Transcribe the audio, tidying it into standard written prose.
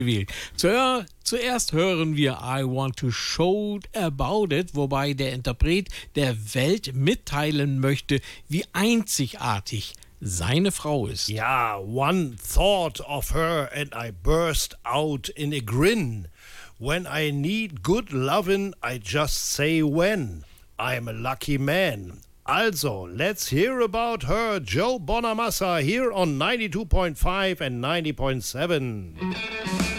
gewählt. Zuerst hören wir I Want to Shout About It, wobei der Interpret der Welt mitteilen möchte, wie einzigartig seine Frau ist. Yeah, one thought of her and I burst out in a grin. When I need good lovin', I just say when. I'm a lucky man. Also, let's hear about her, Joe Bonamassa, here on 92.5 and 90.7.